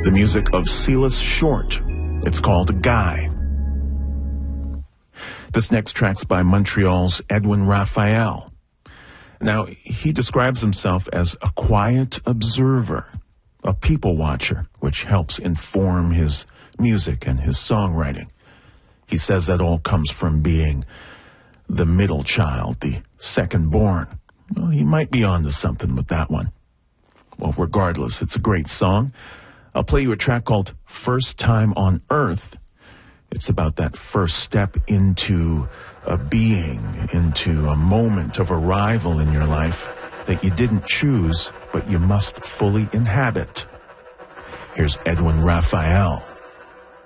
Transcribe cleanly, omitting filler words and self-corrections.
the music of Silas Short. It's called Guy. This next track's by Montreal's Edwin Raphael. Now, he describes himself as a quiet observer, a people watcher, which helps inform his music and his songwriting. He says that all comes from being the middle child, the second born. Well, he might be onto something with that one. Well, regardless, it's a great song. I'll play you a track called First Time on Earth. It's about that first step into a being, into a moment of arrival in your life that you didn't choose, but you must fully inhabit. Here's Edwin Raphael.